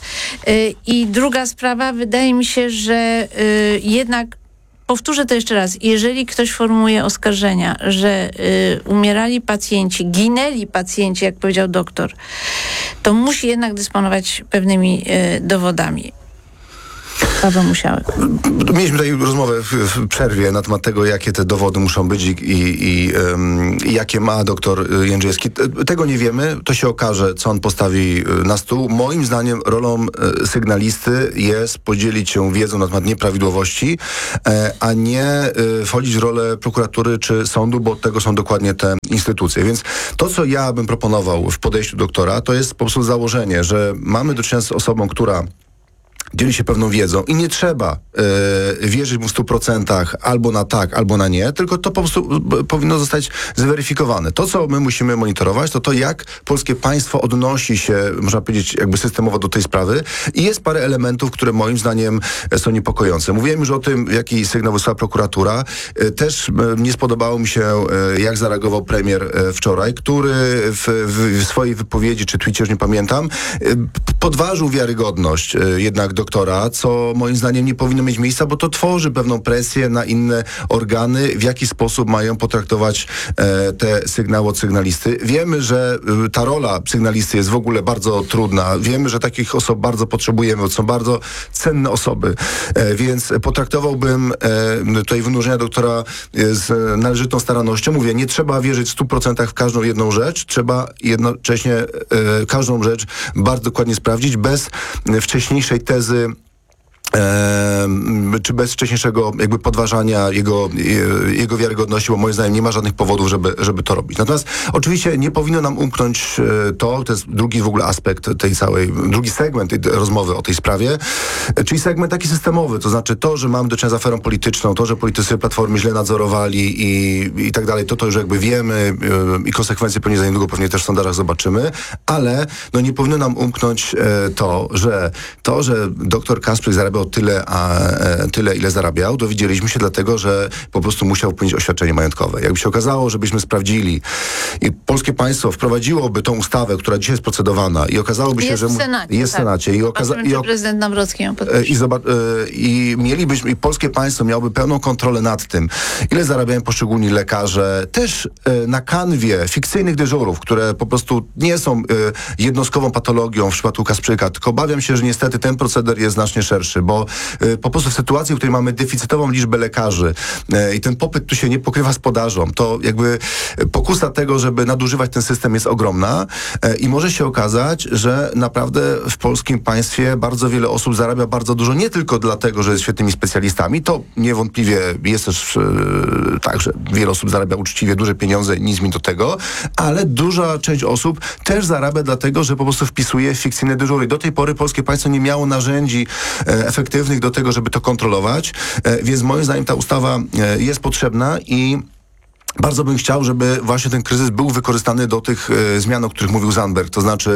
I druga sprawa, wydaje mi się, że jednak powtórzę to jeszcze raz. Jeżeli ktoś formułuje oskarżenia, że umierali pacjenci, ginęli pacjenci, jak powiedział doktor, to musi jednak dysponować pewnymi dowodami. Paweł Musiałek. Mieliśmy tutaj rozmowę w przerwie na temat tego, jakie te dowody muszą być i jakie ma doktor Jędrzejewski. Tego nie wiemy. To się okaże, co on postawi na stół. Moim zdaniem rolą sygnalisty jest podzielić się wiedzą na temat nieprawidłowości, a nie wchodzić w rolę prokuratury czy sądu, bo od tego są dokładnie te instytucje. Więc to, co ja bym proponował w podejściu doktora, to jest po prostu założenie, że mamy do czynienia z osobą, która dzieli się pewną wiedzą i nie trzeba wierzyć mu w 100% albo na tak, albo na nie, tylko to po prostu powinno zostać zweryfikowane. To, co my musimy monitorować, to jak polskie państwo odnosi się, można powiedzieć, jakby systemowo do tej sprawy i jest parę elementów, które moim zdaniem są niepokojące. Mówiłem już o tym, jaki sygnał wysłała prokuratura. Też nie spodobało mi się, jak zareagował premier wczoraj, który w swojej wypowiedzi, czy tweetie, już nie pamiętam, podważył wiarygodność jednak doktora, co moim zdaniem nie powinno mieć miejsca, bo to tworzy pewną presję na inne organy, w jaki sposób mają potraktować te sygnały od sygnalisty. Wiemy, że ta rola sygnalisty jest w ogóle bardzo trudna. Wiemy, że takich osób bardzo potrzebujemy, to są bardzo cenne osoby. Więc potraktowałbym tutaj wynurzenia doktora z należytą starannością. Mówię, nie trzeba wierzyć w 100% w każdą jedną rzecz. Trzeba jednocześnie każdą rzecz bardzo dokładnie sprawdzić, bez wcześniejszej tezy czy bez wcześniejszego jakby podważania jego wiarygodności, bo moim zdaniem nie ma żadnych powodów, żeby to robić. Natomiast oczywiście nie powinno nam umknąć to jest drugi w ogóle aspekt drugi segment tej rozmowy o tej sprawie, czyli segment taki systemowy, to znaczy to, że mamy do czynienia z aferą polityczną, to, że politycy Platformy źle nadzorowali i tak dalej, to już jakby wiemy i konsekwencje pewnie za niedługo pewnie też w sondażach zobaczymy, ale nie powinno nam umknąć to, że dr Kacprzyk zarabiał tyle, ile zarabiał, dowiedzieliśmy się dlatego, że po prostu musiał wpłynąć oświadczenie majątkowe. Jakby się okazało, żebyśmy sprawdzili i polskie państwo wprowadziłoby tą ustawę, która dzisiaj jest procedowana i okazałoby się, że jest w Senacie. I prezydent Nawrocki ją podpisze. I mielibyśmy, i polskie państwo miałoby pełną kontrolę nad tym, ile zarabiają poszczególni lekarze, też na kanwie fikcyjnych dyżurów, które po prostu nie są jednostkową patologią w przypadku Kacprzyka, tylko obawiam się, że niestety ten proceder jest znacznie szerszy, bo po prostu w sytuacji, w której mamy deficytową liczbę lekarzy i ten popyt tu się nie pokrywa z podażą, to jakby pokusa tego, żeby nadużywać ten system jest ogromna i może się okazać, że naprawdę w polskim państwie bardzo wiele osób zarabia bardzo dużo, nie tylko dlatego, że jest świetnymi specjalistami, to niewątpliwie jest też tak, że wiele osób zarabia uczciwie duże pieniądze, nic mi do tego, ale duża część osób też zarabia dlatego, że po prostu wpisuje fikcyjne dyżury. Do tej pory polskie państwo nie miało narzędzi efektywnych do tego, żeby to kontrolować, więc moim zdaniem ta ustawa jest potrzebna i bardzo bym chciał, żeby właśnie ten kryzys był wykorzystany do tych zmian, o których mówił Zandberg, to znaczy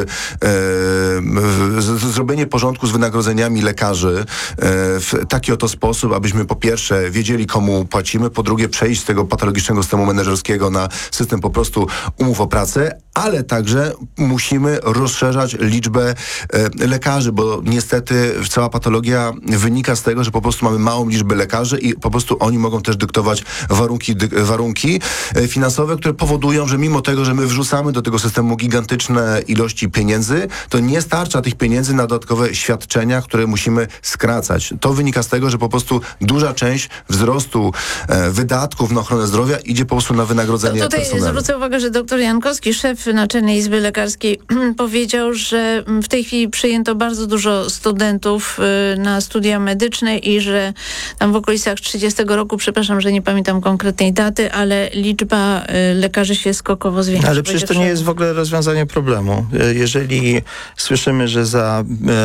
zrobienie porządku z wynagrodzeniami lekarzy w taki oto sposób, abyśmy po pierwsze wiedzieli, komu płacimy, po drugie przejść z tego patologicznego systemu menedżerskiego na system po prostu umów o pracę, ale także musimy rozszerzać liczbę lekarzy, bo niestety cała patologia wynika z tego, że po prostu mamy małą liczbę lekarzy i po prostu oni mogą też dyktować warunki finansowe, które powodują, że mimo tego, że my wrzucamy do tego systemu gigantyczne ilości pieniędzy, to nie starcza tych pieniędzy na dodatkowe świadczenia, które musimy skracać. To wynika z tego, że po prostu duża część wzrostu wydatków na ochronę zdrowia idzie po prostu na wynagrodzenie personelu. Tutaj zwrócę uwagę, że dr Jankowski, szef Naczelnej Izby Lekarskiej, powiedział, że w tej chwili przyjęto bardzo dużo studentów na studia medyczne i że tam w okolicach 30 roku, przepraszam, że nie pamiętam konkretnej daty, ale liczba lekarzy się skokowo zwiększa. Ale przecież to nie jest w ogóle rozwiązanie problemu. Jeżeli słyszymy, że za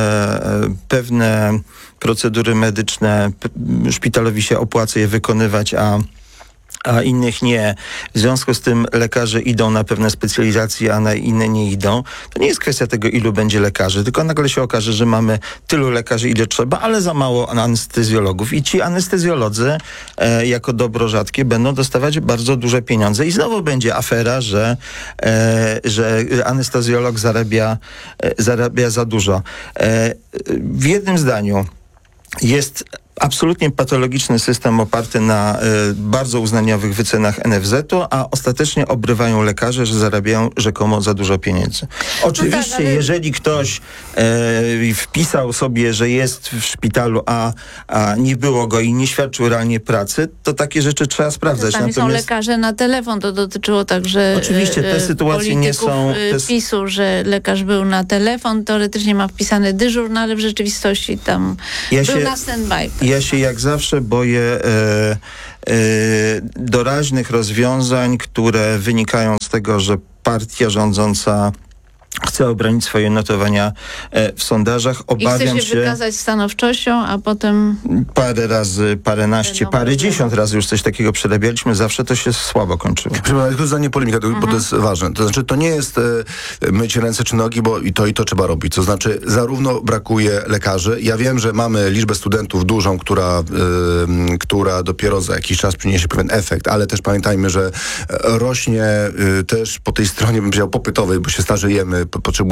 pewne procedury medyczne szpitalowi się opłaca je wykonywać, a a innych nie. W związku z tym lekarze idą na pewne specjalizacje, a na inne nie idą. To nie jest kwestia tego, ilu będzie lekarzy, tylko nagle się okaże, że mamy tylu lekarzy, ile trzeba, ale za mało anestezjologów. I ci anestezjolodzy jako dobro rzadkie będą dostawać bardzo duże pieniądze. I znowu będzie afera, że anestezjolog zarabia za dużo. W jednym zdaniu jest absolutnie patologiczny system oparty na bardzo uznaniowych wycenach NFZ-u, a ostatecznie obrywają lekarze, że zarabiają rzekomo za dużo pieniędzy. Oczywiście, jeżeli ktoś wpisał sobie, że jest w szpitalu, a nie było go i nie świadczył realnie pracy, to takie rzeczy trzeba sprawdzać. Czasami są lekarze na telefon, to dotyczyło także oczywiście te sytuacje nie są PiS-u, że lekarz był na telefon, teoretycznie ma wpisany dyżur, no ale w rzeczywistości tam był na stand-by. Ja się jak zawsze boję doraźnych rozwiązań, które wynikają z tego, że partia rządząca chce obronić swoje notowania w sondażach. Obawiam I chce się wykazać stanowczością, a potem... Parę razy, paręnaście, parędziesiąt razy już coś takiego przerabialiśmy. Zawsze to się słabo kończyło. Przepraszam, tylko zdanie polemika, bo to jest ważne. To znaczy, to nie jest myć ręce czy nogi, bo i to trzeba robić. To znaczy, zarówno brakuje lekarzy. Ja wiem, że mamy liczbę studentów dużą, która dopiero za jakiś czas przyniesie pewien efekt, ale też pamiętajmy, że rośnie też po tej stronie, bym powiedział, popytowej, bo się starzejemy,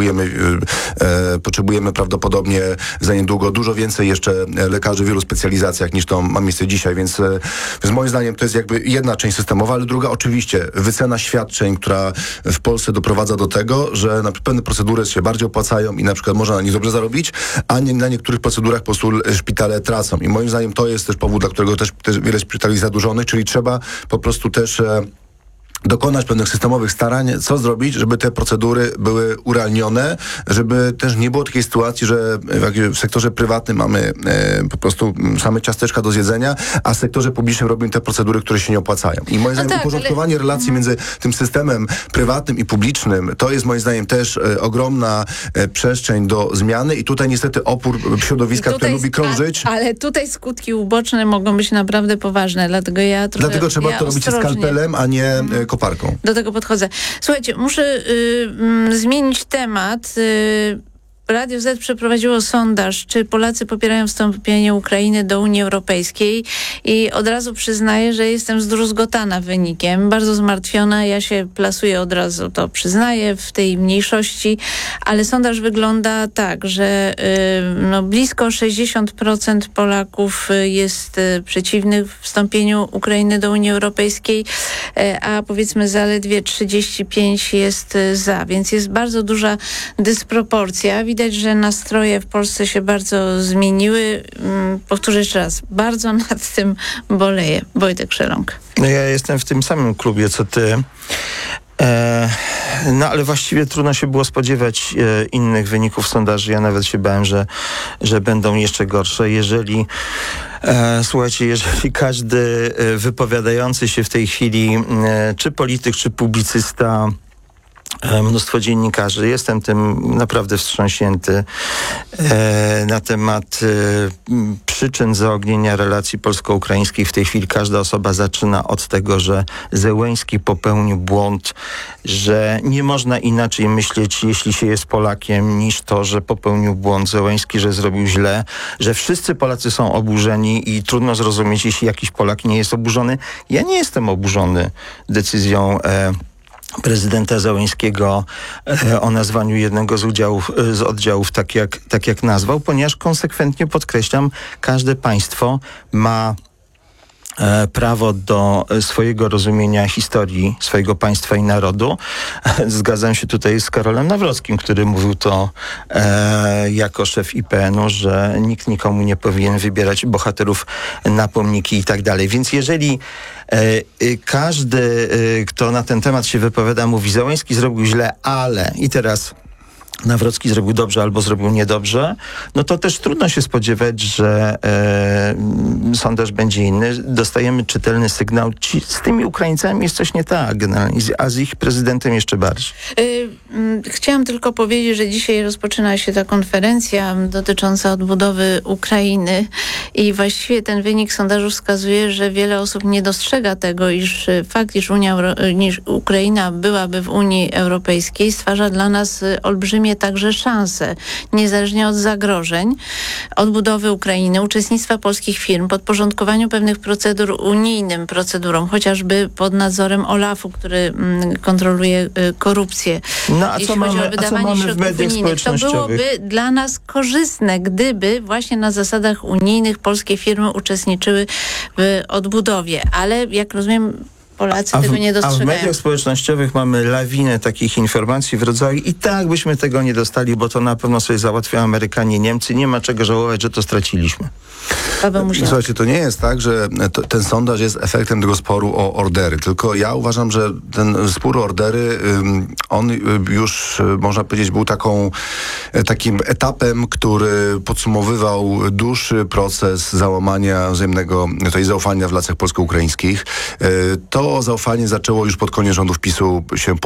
potrzebujemy prawdopodobnie za niedługo dużo więcej jeszcze lekarzy w wielu specjalizacjach niż to ma miejsce dzisiaj, więc moim zdaniem to jest jakby jedna część systemowa, ale druga oczywiście wycena świadczeń, która w Polsce doprowadza do tego, że na pewne procedury się bardziej opłacają i na przykład można na nich dobrze zarobić, a nie na niektórych procedurach po prostu szpitale tracą. I moim zdaniem to jest też powód, dla którego też wiele szpitali zadłużonych, czyli trzeba po prostu też dokonać pewnych systemowych starań, co zrobić, żeby te procedury były urealnione, żeby też nie było takiej sytuacji, że w sektorze prywatnym mamy po prostu same ciasteczka do zjedzenia, a w sektorze publicznym robimy te procedury, które się nie opłacają. I moim zdaniem uporządkowanie relacji między tym systemem prywatnym i publicznym, to jest moim zdaniem też ogromna przestrzeń do zmiany i tutaj niestety opór środowiska, które lubi krążyć. Ale tutaj skutki uboczne mogą być naprawdę poważne, dlatego trzeba to robić skalpelem, a nie koparką. Do tego podchodzę. Słuchajcie, muszę zmienić temat. Radio Z przeprowadziło sondaż, czy Polacy popierają wstąpienie Ukrainy do Unii Europejskiej i od razu przyznaję, że jestem zdruzgotana wynikiem, bardzo zmartwiona. Ja się plasuję od razu, to przyznaję, w tej mniejszości, ale sondaż wygląda tak, że blisko 60% Polaków jest przeciwnych wstąpieniu Ukrainy do Unii Europejskiej, a powiedzmy zaledwie 35% jest za, więc jest bardzo duża dysproporcja. Widać, że nastroje w Polsce się bardzo zmieniły. Powtórzę jeszcze raz, bardzo nad tym boleję. Wojtek Szeląg. No ja jestem w tym samym klubie, co ty. Ale właściwie trudno się było spodziewać innych wyników sondaży. Ja nawet się bałem, że będą jeszcze gorsze. Jeżeli każdy wypowiadający się w tej chwili, czy polityk, czy publicysta, mnóstwo dziennikarzy. Jestem tym naprawdę wstrząśnięty na temat przyczyn zaognienia relacji polsko-ukraińskich. W tej chwili każda osoba zaczyna od tego, że Zełenski popełnił błąd, że nie można inaczej myśleć, jeśli się jest Polakiem, niż to, że popełnił błąd Zełenski, że zrobił źle, że wszyscy Polacy są oburzeni i trudno zrozumieć, jeśli jakiś Polak nie jest oburzony. Ja nie jestem oburzony decyzją prezydenta Zełenskiego o nazwaniu jednego z oddziałów tak jak nazwał, ponieważ konsekwentnie podkreślam, każde państwo ma prawo do swojego rozumienia historii swojego państwa i narodu. Zgadzam się tutaj z Karolem Nawrockim, który mówił to jako szef IPN-u, że nikt nikomu nie powinien wybierać bohaterów na pomniki i tak dalej. Więc jeżeli każdy, kto na ten temat się wypowiada, mówi, Zełenski zrobił źle, ale i teraz Nawrocki zrobił dobrze albo zrobił niedobrze, no to też trudno się spodziewać, że sondaż będzie inny. Dostajemy czytelny sygnał. Z tymi Ukraińcami jest coś nie tak generalnie, a z ich prezydentem jeszcze bardziej. Chciałam tylko powiedzieć, że dzisiaj rozpoczyna się ta konferencja dotycząca odbudowy Ukrainy i właściwie ten wynik sondażu wskazuje, że wiele osób nie dostrzega tego, iż fakt, iż Ukraina byłaby w Unii Europejskiej, stwarza dla nas olbrzymie także szanse, niezależnie od zagrożeń, odbudowy Ukrainy, uczestnictwa polskich firm, podporządkowaniu pewnych procedur unijnym procedurom, chociażby pod nadzorem OLAF-u, który kontroluje korupcję. No a jeśli co chodzi mamy, o wydawanie środków unijnych. To byłoby dla nas korzystne, gdyby właśnie na zasadach unijnych polskie firmy uczestniczyły w odbudowie. Ale jak rozumiem, Polacy tego nie dostrzegają. A w mediach społecznościowych mamy lawinę takich informacji w rodzaju i tak byśmy tego nie dostali, bo to na pewno sobie załatwią Amerykanie, Niemcy. Nie ma czego żałować, że to straciliśmy. Słuchajcie, to nie jest tak, że ten sondaż jest efektem tego sporu o ordery, tylko ja uważam, że ten spór o ordery, on już, można powiedzieć, był takim etapem, który podsumowywał dłuższy proces załamania wzajemnego zaufania w lasach polsko-ukraińskich. To zaufanie zaczęło już pod koniec rządów PiS-u się